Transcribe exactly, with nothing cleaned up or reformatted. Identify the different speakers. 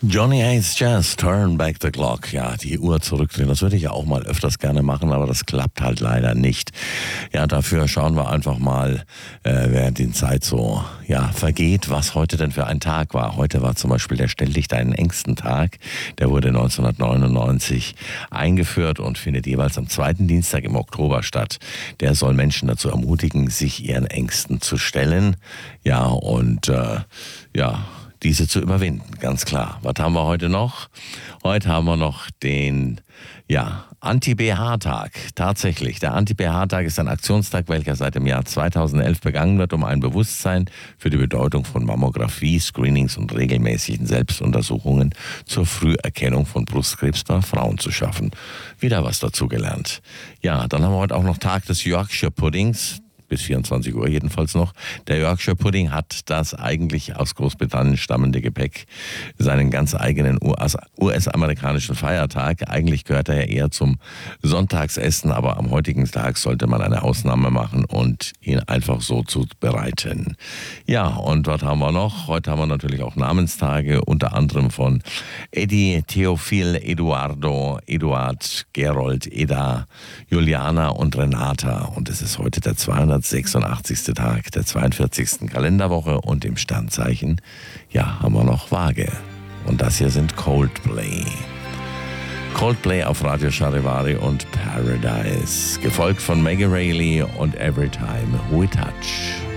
Speaker 1: Johnny Hates Jazz, Turn Back the Clock. Ja, die Uhr zurückdrehen. Das würde ich ja auch mal öfters gerne machen, aber das klappt halt leider nicht. Ja, dafür schauen wir einfach mal, äh, während die Zeit so ja vergeht, was heute denn für ein Tag war. Heute war zum Beispiel der Stell dich deinen Ängsten Tag. Der wurde neunzehnhundertneunundneunzig eingeführt und findet jeweils am zweiten Dienstag im Oktober statt. Der soll Menschen dazu ermutigen, sich ihren Ängsten zu stellen. Ja, und äh, ja, diese zu überwinden, ganz klar. Was haben wir heute noch? Heute haben wir noch den ja, Anti-B H-Tag. Tatsächlich, der Anti-B H-Tag ist ein Aktionstag, welcher seit dem Jahr zweitausendelf begangen wird, um ein Bewusstsein für die Bedeutung von Mammographie, Screenings und regelmäßigen Selbstuntersuchungen zur Früherkennung von Brustkrebs bei Frauen zu schaffen. Wieder was dazugelernt. Ja, dann haben wir heute auch noch Tag des Yorkshire Puddings. Bis vierundzwanzig Uhr jedenfalls noch. Der Yorkshire Pudding hat das eigentlich aus Großbritannien stammende Gepäck seinen ganz eigenen U S-amerikanischen Feiertag. Eigentlich gehört er ja eher zum Sonntagsessen, aber am heutigen Tag sollte man eine Ausnahme machen und ihn einfach so zubereiten. Ja, und was haben wir noch? Heute haben wir natürlich auch Namenstage, unter anderem von Eddie, Theophil, Eduardo, Eduard, Gerold, Eda, Juliana und Renata. Und es ist heute der zweihundertsechsundachtzigste Tag der zweiundvierzigsten Kalenderwoche und im Standzeichen, ja, haben wir noch Waage. Und das hier sind Coldplay. Coldplay auf Radio Charivari und Paradise. Gefolgt von Maggie Reilly und Every Time We Touch.